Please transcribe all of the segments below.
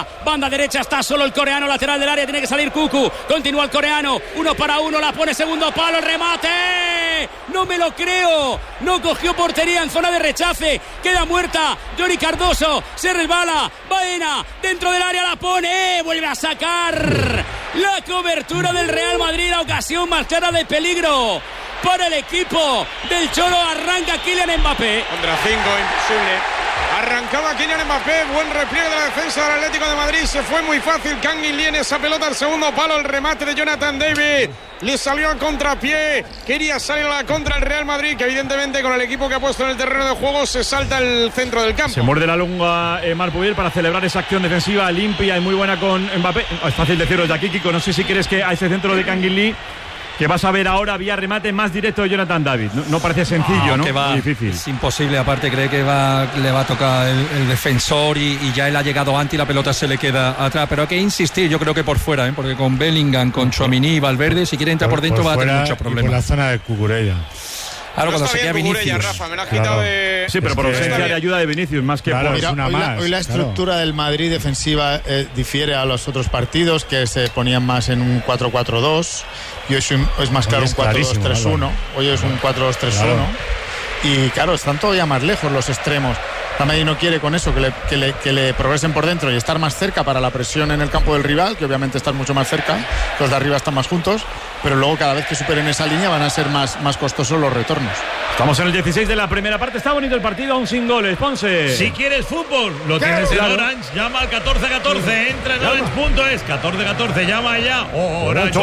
Baena, banda derecha, está solo el coreano, lateral del área, tiene que salir Cucu, continúa el coreano, 1 para 1, la pone segundo palo, el remate, no me lo creo, no cogió portería en zona de rechace, queda muerta, Johnny Cardoso, se resbala, Baena, dentro del área la pone, vuelve a sacar la cobertura del Real Madrid, la ocasión más clara de peligro para el equipo del Cholo. Arranca Kylian Mbappé. Contra 5, imposible. Arrancaba Kylian Mbappé, buen repliegue de la defensa del Atlético de Madrid, se fue muy fácil Kang In Lee en esa pelota al segundo palo, el remate de Jonathan David, le salió a contrapié, quería salir a la contra el Real Madrid, que evidentemente con el equipo que ha puesto en el terreno de juego se salta el centro del campo. Se muerde la lengua Marc Puyol para celebrar esa acción defensiva limpia y muy buena con Mbappé. Es fácil decirlo desde aquí, Kiko, no sé si crees que a ese centro de Kang In Lee que vas a ver ahora vía remate más directo de Jonathan David. No parece sencillo, ¿no? Muy difícil. Es imposible, aparte cree que le va a tocar el defensor y ya él ha llegado antes y la pelota se le queda atrás. Pero hay que insistir, yo creo que por fuera, porque con Bellingham, con Tchouaméni y Valverde, si quiere entrar por dentro va a tener muchos problemas. Por la zona de Cucurella. Claro, cuando se queda Vinicius. Rafa, me la has quitado de... Sí, pero por ausencia de ayuda de Vinicius, más que por una más. Hoy la estructura del Madrid defensiva difiere a los otros partidos, que se ponían más en un 4-4-2, y hoy es más claro un 4-2-3-1. Hoy es un 4-2-3-1. Claro. Y claro, están todavía más lejos los extremos. Madrid no quiere con eso que le progresen por dentro y estar más cerca para la presión en el campo del rival, que obviamente están mucho más cerca, los de arriba están más juntos, pero luego cada vez que superen esa línea van a ser más costosos los retornos. Estamos en el 16 de la primera parte, está bonito el partido, aún sin goles. Ponce. Si quieres fútbol, lo tienes en Orange, llama al 1414, entra en orange.es, 1414, llama ya. Orange,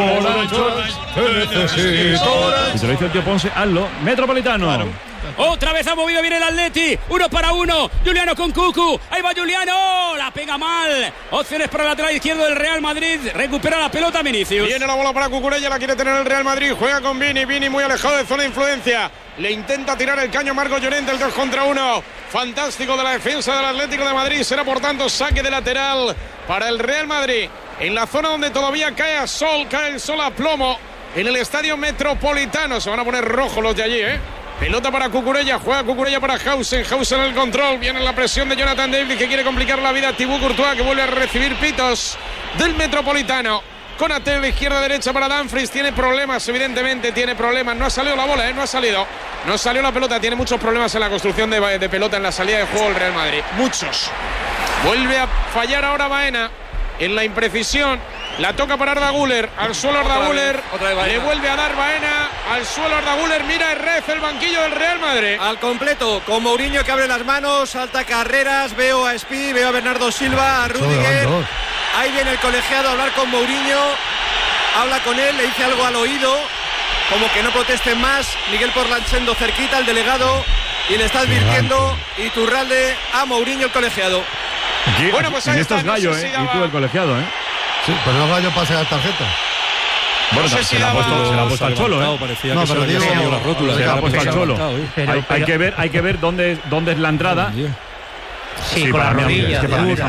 te necesito. Y te lo dice el tío Ponce, hazlo. Metropolitano. Claro. Otra vez ha movido bien el Atleti, 1 para 1, Juliano con Cucu, ahí va Juliano, la pega mal, opciones para el lateral izquierdo del Real Madrid, recupera la pelota Vinicius. Viene la bola para Cucurella, la quiere tener el Real Madrid, juega con Vini muy alejado de zona de influencia, le intenta tirar el caño Marco Llorente, el 2 contra 1, fantástico de la defensa del Atlético de Madrid, será por tanto saque de lateral para el Real Madrid, en la zona donde todavía cae el sol a plomo, en el estadio Metropolitano, se van a poner rojos los de allí, Pelota para Cucurella, juega Cucurella para Hausen en el control, viene la presión de Jonathan David que quiere complicar la vida a Thibaut Courtois que vuelve a recibir pitos del Metropolitano. Konaté de izquierda a derecha para Dumfries, tiene problemas, evidentemente tiene problemas, no ha salido la bola, no salió la pelota, tiene muchos problemas en la construcción de pelota en la salida de juego del Real Madrid, muchos. Vuelve a fallar ahora Baena en la imprecisión. La toca para Arda Güler, al suelo Arda Güler, le vuelve a dar Baena, al suelo Arda Güler, mira Herrez, el banquillo del Real Madrid. Al completo, con Mourinho que abre las manos, salta carreras, veo a Espí, veo a Bernardo Silva, a Rüdiger, ahí viene el colegiado a hablar con Mourinho, habla con él, le dice algo al oído, como que no protesten más, Miguel Porlanchendo cerquita, el delegado, y le está advirtiendo Iturralde a Mourinho el colegiado. Aquí, bueno, pues ahí está, Gallo, no sé si y tú el colegiado, Sí, pero no Gallo pasa la tarjeta. Bueno, no sé si se la ha puesto al Cholo, Parecía que pero digo, la rótula. Se la ha puesto al Cholo. Hay que ver dónde es la entrada. Sí, con la rodilla.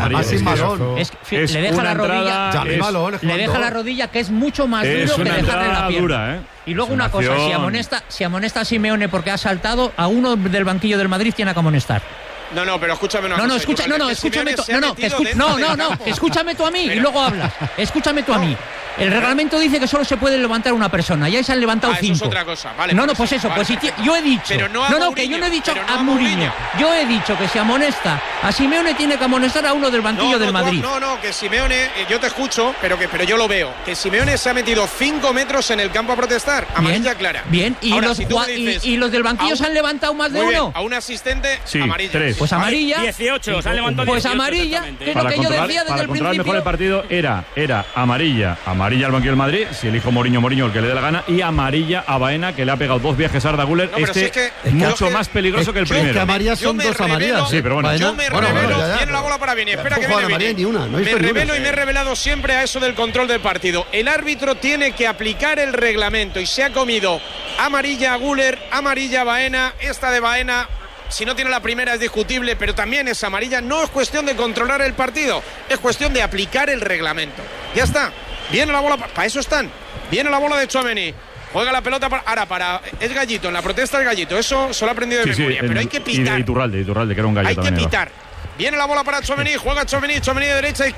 Le deja la rodilla. Le deja la rodilla, que es mucho más duro que dejarle la pierna. Y luego una cosa, si amonesta a Simeone porque ha saltado, a uno del banquillo del Madrid tiene que amonestar. No, pero escúchame una cosa. Escúchame tú a mí y luego hablas. Escúchame tú a mí. El reglamento dice que solo se puede levantar una persona. Ya se han levantado 5. Eso es otra cosa. Vale, pues eso. Vale, pues yo he dicho. Pero que yo no he dicho a Mourinho. Yo he dicho que si amonesta a Simeone tiene que amonestar a uno del banquillo del Madrid. Que Simeone, yo te escucho, pero yo lo veo. Que Simeone se ha metido 5 metros en el campo a protestar. Amarilla clara. Bien, y los del banquillo se han levantado más de uno. A un asistente, amarilla. 3. Pues amarilla. 18, se han levantado 18. Pues amarilla, que es lo que yo decía desde el principio. Mejor el partido era amarilla al banquillo del Madrid, si elijo Mourinho el que le dé la gana, y amarilla a Baena, que le ha pegado 2 viajes a Arda Güler. Mucho más peligroso que el primero. Que amarillas son 2 amarillas. Sí, pero bueno. Yo me revelo, tiene la bola para Vini, espera que viene Vini. Me revelo y me he revelado siempre a eso del control del partido. El árbitro tiene que aplicar el reglamento y se ha comido amarilla a Güler, amarilla a Baena, esta de Baena. Si no tiene la primera es discutible, pero también es amarilla. No es cuestión de controlar el partido, es cuestión de aplicar el reglamento. Ya está. Viene la bola, para eso están. Viene la bola de Tchouaméni. Juega la pelota es Gallito, en la protesta es Gallito. Eso se lo ha aprendido de memoria, pero hay que pitar. Y Iturralde, que era un gallo hay también. Hay que pitar. Viene la bola para Tchouaméni, juega Tchouaméni de derecha.